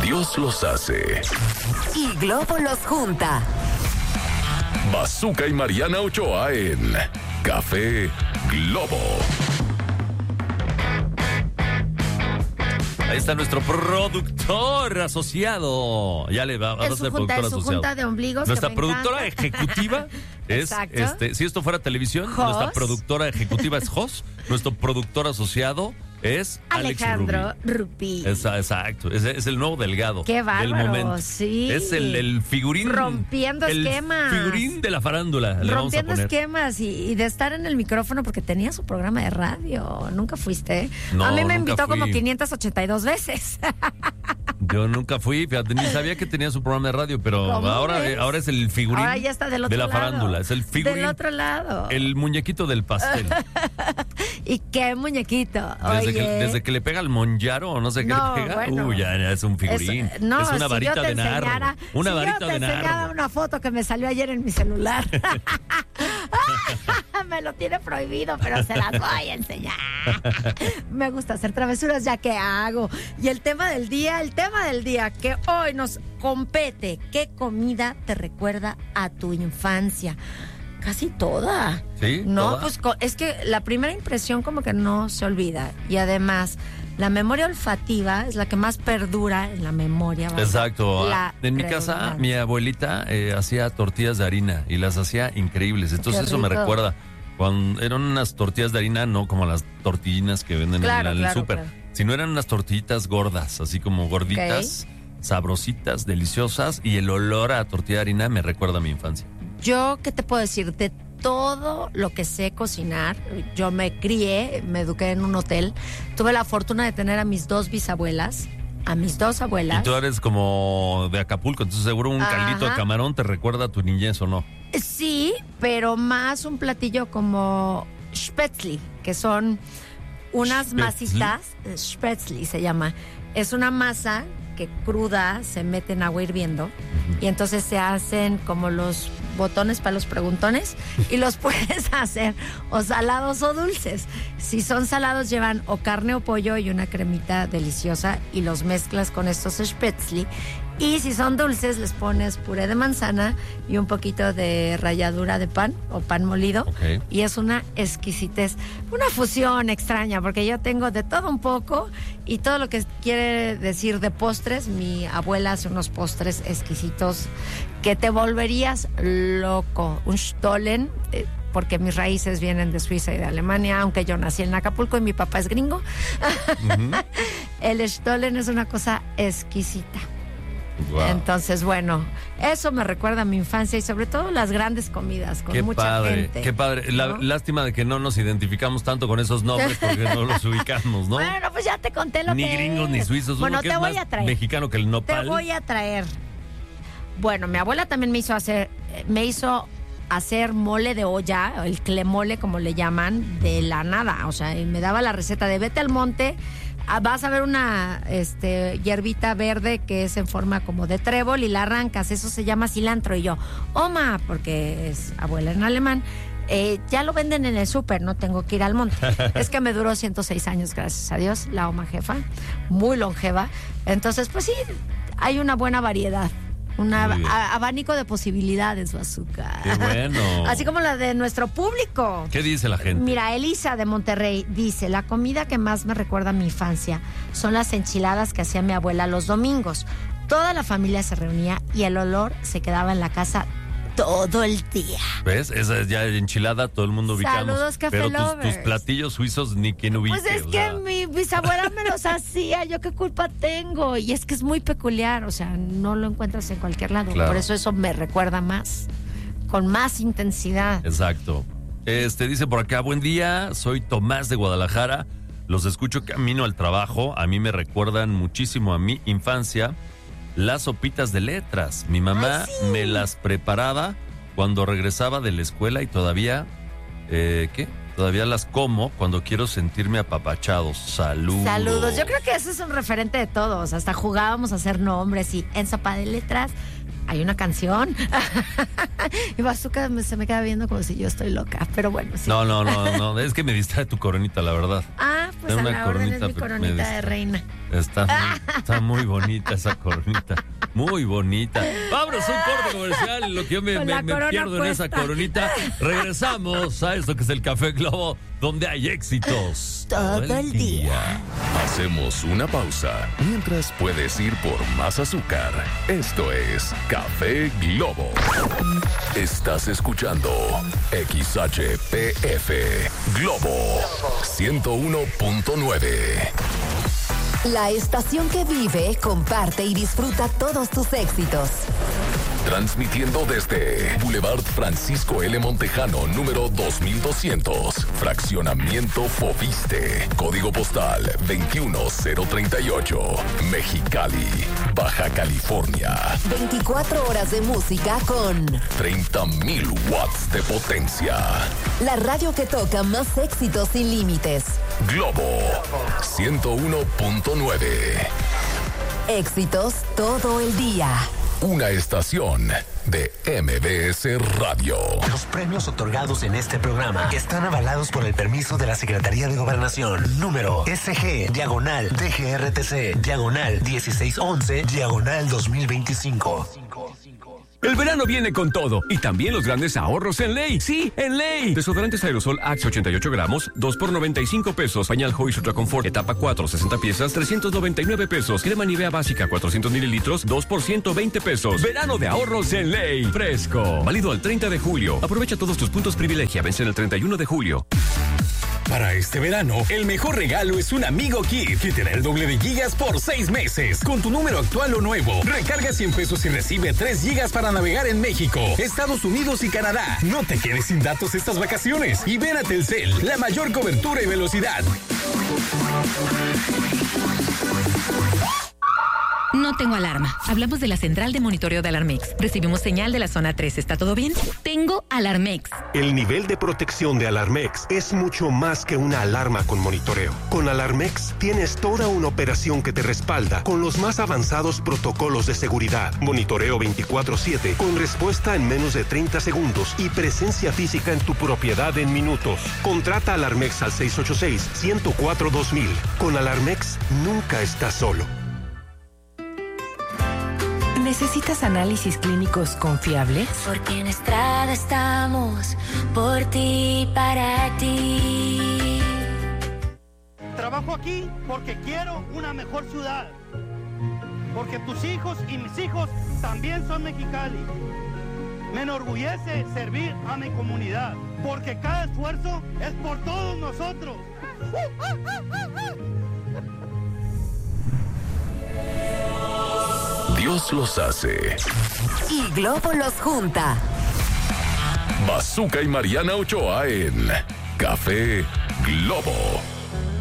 Dios los hace y Globo los junta. Bazooka y Mariana Ochoa en Café Globo. Ahí está nuestro productor asociado. Ya le va a ser productor asociado. Junta de ombligos. Nuestra productora ejecutiva es, si esto fuera televisión, nuestra productora ejecutiva es Jos. Nuestro productor asociado es Alejandro Rupí. Exacto, es el nuevo Delgado. Qué bárbaro, del momento. sí. Es el figurín. Rompiendo esquemas. El figurín de la farándula. Rompiendo esquemas y de estar en el micrófono porque tenía su programa de radio. ¿Nunca fuiste? No, a mí me nunca invitó fui. como 582 veces. Yo nunca fui, fíjate, ni sabía que tenía su programa de radio, pero ahora es el figurín ahora ya está del otro de la lado. farándula. Es el figurín. Del otro lado. El muñequito del pastel. ¿Y qué muñequito? Desde que le pega al monjaro o no sé qué le pega, bueno, ya es un figurín. Es una varita de nardo. Una varita de nardo. Yo te enseñara una foto que me salió ayer en mi celular. Me lo tiene prohibido, pero se las voy a enseñar. Me gusta hacer travesuras, ya que hago. Y el tema del día que hoy nos compete, ¿qué comida te recuerda a tu infancia? Casi toda. ¿Sí? No, ¿Toda? pues es que la primera impresión como que no se olvida. Y además, la memoria olfativa es la que más perdura en la memoria. ¿verdad? Exacto. En mi casa, mi abuelita hacía tortillas de harina y las hacía increíbles. Entonces eso me recuerda. Cuando eran unas tortillas de harina, no como las tortillinas que venden en el súper, sino eran unas tortillitas gordas, así como gorditas, sabrositas, deliciosas, y el olor a tortilla de harina me recuerda a mi infancia. Yo, ¿qué te puedo decir? De todo lo que sé cocinar, yo me crié, me eduqué en un hotel, tuve la fortuna de tener a mis dos bisabuelas, a mis dos abuelas. Y tú eres como de Acapulco, entonces seguro un caldito de camarón te recuerda a tu niñez, ¿o no? Sí, pero más un platillo como spätzle, que son unas masitas, spätzle se llama, es una masa que cruda se mete en agua hirviendo y entonces se hacen como los botones para los preguntones y los puedes hacer o salados o dulces. Si son salados llevan o carne o pollo y una cremita deliciosa y los mezclas con estos spätzle. Y si son dulces, les pones puré de manzana y un poquito de ralladura de pan o pan molido. Okay. Y es una exquisitez, una fusión extraña, porque yo tengo de todo un poco y todo lo que quiere decir de postres. Mi abuela hace unos postres exquisitos que te volverías loco. Un Stollen, porque mis raíces vienen de Suiza y de Alemania, aunque yo nací en Acapulco y mi papá es gringo. El Stollen es una cosa exquisita. Wow. Entonces, bueno, eso me recuerda a mi infancia y sobre todo las grandes comidas con mucha gente. Qué padre. ¿No? Lástima de que no nos identificamos tanto con esos nombres porque no los ubicamos, ¿no? Bueno, pues ya te conté lo ni que gringos es. ni suizos. Bueno, uno que te es voy más a traer. Mexicano que el nopal. Te voy a traer. Bueno, mi abuela también me hizo hacer mole de olla, el clemole como le llaman, de la nada. O sea, y me daba la receta de vete al monte. Vas a ver una hierbita verde que es en forma como de trébol y la arrancas, eso se llama cilantro. Y yo, Oma, porque es abuela en alemán, ya lo venden en el súper, no tengo que ir al monte. Es que me duró 106 años, gracias a Dios, la Oma jefa, muy longeva. Entonces, pues sí, hay una buena variedad. Un abanico de posibilidades, Bazooka. Qué bueno. Así como la de nuestro público. ¿Qué dice la gente? Mira, Elisa de Monterrey dice, la comida que más me recuerda a mi infancia son las enchiladas que hacía mi abuela los domingos. Toda la familia se reunía y el olor se quedaba en la casa todo el día. ¿Ves? Esa es ya enchilada, todo el mundo ubicamos. Saludos, Café Pero Lovers. tus platillos suizos ni quien ubique. Pues es que mi bisabuela me los hacía, yo qué culpa tengo. Y es que es muy peculiar, o sea, no lo encuentras en cualquier lado. Claro. Por eso me recuerda más, con más intensidad. Exacto. Dice por acá, buen día, soy Tomás de Guadalajara. Los escucho camino al trabajo. A mí me recuerdan muchísimo a mi infancia las sopitas de letras. Mi mamá me las preparaba cuando regresaba de la escuela y todavía, todavía las como cuando quiero sentirme apapachado. Saludos. Saludos. Yo creo que ese es un referente de todos. Hasta jugábamos a hacer nombres y en sopa de letras hay una canción. Y Bazooka se me queda viendo como si yo estoy loca. Pero bueno, sí. No. Es que me distrae tu coronita, la verdad. Pues Pues a la orden es mi coronita de reina. Está muy bonita esa coronita. Muy bonita. Vámonos a un corte comercial. Lo que yo me pierdo en esa coronita. Regresamos a esto que es el Café Globo, donde hay éxitos todo el día. Hacemos una pausa mientras puedes ir por más azúcar. Esto es Café Globo. Estás escuchando XHPF Globo 101.9. La estación que vive, comparte y disfruta todos tus éxitos. Transmitiendo desde Boulevard Francisco L. Montejano, número 2200, Fraccionamiento Foviste, Código Postal 21038, Mexicali, Baja California. 24 horas de música con 30,000 watts de potencia. la radio que toca más éxitos sin límites. Globo 101.9. Éxitos todo el día. Una estación de MBS Radio. Los premios otorgados en este programa están avalados por el permiso de la Secretaría de Gobernación. Número SG/DGRTC/1611/2025. El verano viene con todo y también los grandes ahorros en Ley. Sí, en Ley. Desodorantes aerosol Axe 88 gramos, 2 por 95 pesos. Pañal Joy Ultra Confort etapa 4, 60 piezas, 399 pesos. Crema Nivea básica 400 mililitros, 2 por 120 pesos. Verano de ahorros en Ley. Fresco. Válido al 30 de julio. Aprovecha todos tus puntos privilegia. Vencen el 31 de julio. Para este verano, el mejor regalo es un Amigo Kit, que te da el doble de gigas por 6 meses. Con tu número actual o nuevo, recarga 100 pesos y recibe 3 gigas para navegar en México, Estados Unidos y Canadá. No te quedes sin datos estas vacaciones y ven a Telcel, la mayor cobertura y velocidad. No tengo alarma. Hablamos de la central de monitoreo de Alarmex. Recibimos señal de la zona 3. ¿Está todo bien? Tengo Alarmex. El nivel de protección de Alarmex es mucho más que una alarma con monitoreo. Con Alarmex tienes toda una operación que te respalda con los más avanzados protocolos de seguridad. Monitoreo 24/7 con respuesta en menos de 30 segundos y presencia física en tu propiedad en minutos. Contrata Alarmex al 686-104-2000. Con Alarmex nunca estás solo. ¿Necesitas análisis clínicos confiables? Porque en Estrada estamos por ti, para ti. Trabajo aquí porque quiero una mejor ciudad. Porque tus hijos y mis hijos también son Mexicali. Me enorgullece servir a mi comunidad. Porque cada esfuerzo es por todos nosotros. Dios los hace. Y Globo los junta. Bazooka y Mariana Ochoa en Café Globo.